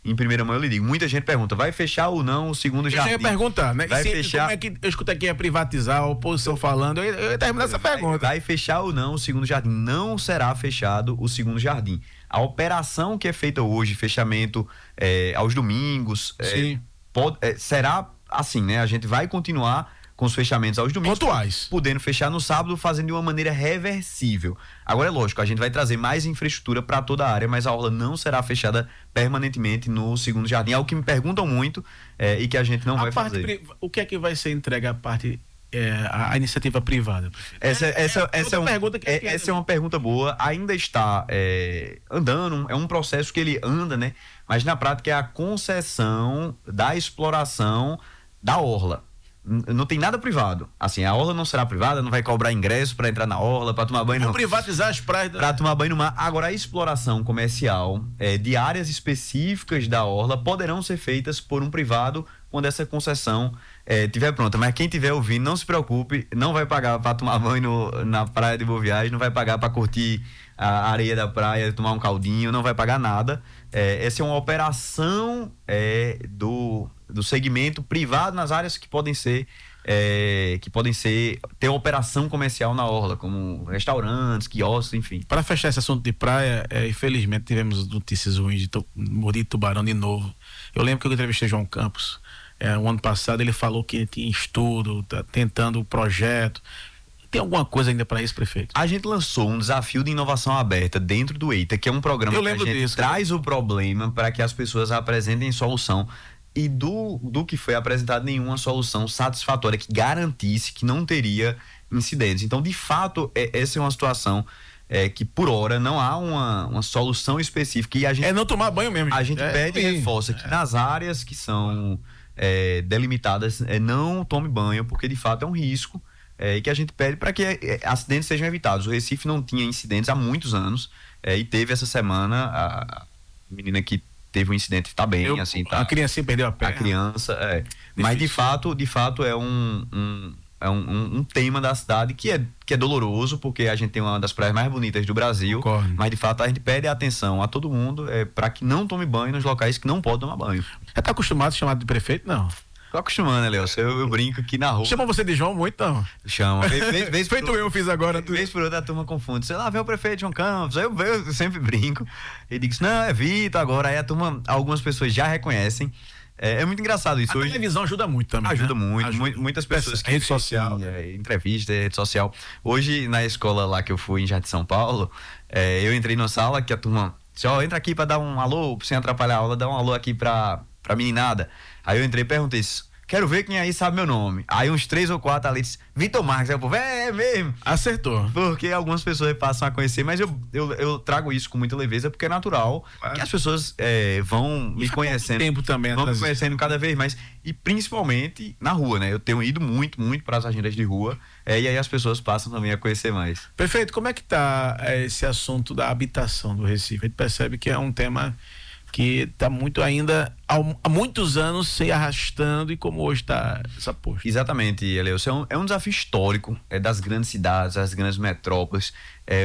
em primeira mão eu lhe digo. Muita gente pergunta, vai fechar ou não o segundo jardim? Eu ia perguntar, né? Vai fechar... Como é que eu escuto aqui privatizar, a oposição falando, eu ia terminar essa pergunta. Vai fechar ou não o segundo jardim? Não será fechado o segundo jardim. A operação que é feita hoje, fechamento aos domingos, será assim, né? A gente vai continuar com os fechamentos aos domingos, pontuais, podendo fechar no sábado, fazendo de uma maneira reversível. Agora é lógico, a gente vai trazer mais infraestrutura para toda a área, mas a orla não será fechada permanentemente no segundo jardim. É algo que me perguntam muito e que a gente não vai fazer. O que é que vai ser entregue à parte a iniciativa privada? Essa é uma pergunta boa. Ainda está andando, é um processo que ele anda, né? Mas na prática é a concessão da exploração da orla. Não tem nada privado. Assim, a orla não será privada, não vai cobrar ingresso para entrar na orla, para tomar banho. Não privatizar as praias. Para tomar banho no mar. Agora, a exploração comercial de áreas específicas da orla poderão ser feitas por um privado quando essa concessão estiver pronta. Mas quem estiver ouvindo, não se preocupe, não vai pagar para tomar banho na praia de Boa Viagem, não vai pagar para curtir a areia da praia, tomar um caldinho, não vai pagar nada. Essa é uma operação do segmento privado nas áreas que podem ter operação comercial na orla, como restaurantes, quiosques, enfim. Para fechar esse assunto de praia, infelizmente tivemos notícias ruins de morrer de tubarão de novo. Eu lembro que eu entrevistei João Campos o ano passado, ele falou que tinha estudo, tá tentando o projeto. Tem alguma coisa ainda para isso, prefeito? A gente lançou um desafio de inovação aberta dentro do EITA, que é um programa que a gente traz o problema para que as pessoas apresentem solução. E do que foi apresentado, nenhuma solução satisfatória que garantisse que não teria incidentes. Então, de fato, essa é uma situação que, por hora, não há uma solução específica. E a gente, não tomar banho mesmo. A gente pede e reforça que nas áreas que são delimitadas, não tome banho, porque, de fato, é um risco. E que a gente pede para que acidentes sejam evitados. O Recife não tinha incidentes há muitos anos e teve essa semana a menina que teve um incidente, está bem, assim, tá. A criancinha perdeu a perna. A criança, mas de fato é um tema da cidade que é doloroso, porque a gente tem uma das praias mais bonitas do Brasil. Concordo. Mas de fato a gente pede atenção a todo mundo para que não tome banho nos locais que não podem tomar banho. Já está acostumado a ser chamado de prefeito? Não. Tô acostumando, né, Léo? Eu brinco aqui na rua. Chama você de João muito, não? Chama. Feito eu fiz agora. Vez por outra a turma confunde. Sei lá, vem o prefeito João Campos. Aí eu sempre brinco. E digo, não, é Vitor agora. Aí algumas pessoas já reconhecem. É muito engraçado isso. A televisão ajuda muito também. Ajuda muito. Muitas pessoas. Rede social. Entrevista, rede social. Hoje, na escola lá que eu fui, em Jardim São Paulo, eu entrei na sala que a turma disse, entra aqui pra dar um alô, sem atrapalhar a aula, dá um alô aqui pra meninada. Aí eu entrei e perguntei isso. Quero ver quem aí sabe meu nome. Aí uns 3 ou 4 ali disse, Vitor Marques. Aí o povo, mesmo. Acertou. Porque algumas pessoas passam a conhecer, mas eu trago isso com muita leveza, porque é natural que as pessoas vão me conhecendo. Tempo também. Vão me conhecendo cada vez mais. E principalmente na rua, né? Eu tenho ido muito para as agendas de rua. E aí as pessoas passam também a conhecer mais. Perfeito. Como é que tá esse assunto da habitação do Recife? A gente percebe que é um tema que está muito ainda há muitos anos se arrastando e como hoje está essa posta. Exatamente, Eleucio. É um desafio histórico das grandes cidades, das grandes metrópoles.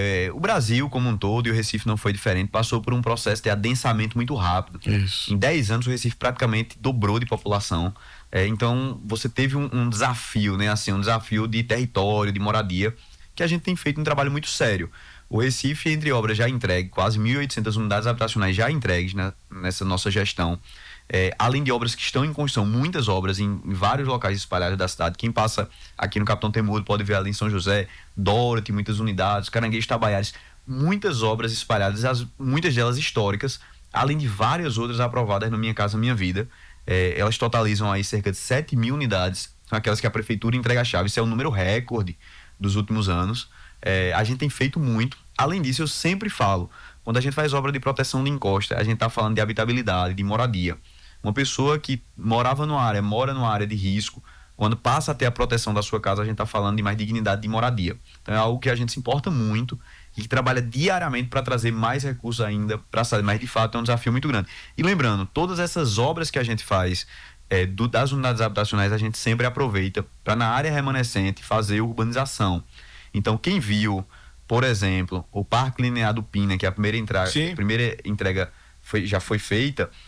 O Brasil como um todo, e o Recife não foi diferente, passou por um processo de adensamento muito rápido. Isso. Em 10 anos o Recife praticamente dobrou de população. Então você teve um desafio, né? Assim, um desafio de território, de moradia, que a gente tem feito um trabalho muito sério. O Recife, entre obras já entregues, quase 1.800 unidades habitacionais já entregues nessa nossa gestão. Além de obras que estão em construção, muitas obras em vários locais espalhados da cidade. Quem passa aqui no Capitão Temudo pode ver ali em São José, Dorothy, muitas unidades, Caranguejo, Tabaiares, muitas obras espalhadas, muitas delas históricas, além de várias outras aprovadas no Minha Casa Minha Vida. Elas totalizam aí cerca de 7.000 unidades, são aquelas que a prefeitura entrega a chave. Isso é um número recorde dos últimos anos. A gente tem feito muito. Além disso, eu sempre falo, quando a gente faz obra de proteção de encosta, a gente está falando de habitabilidade, de moradia. Uma pessoa que mora numa área de risco, quando passa a ter a proteção da sua casa, a gente está falando de mais dignidade de moradia. Então é algo que a gente se importa muito e que trabalha diariamente para trazer mais recursos ainda para a cidade. Mas de fato é um desafio muito grande. E lembrando, todas essas obras que a gente faz das unidades habitacionais, a gente sempre aproveita para na área remanescente fazer urbanização. Então quem viu, por exemplo, o Parque Linear do Pina, que é a primeira entrega já foi feita,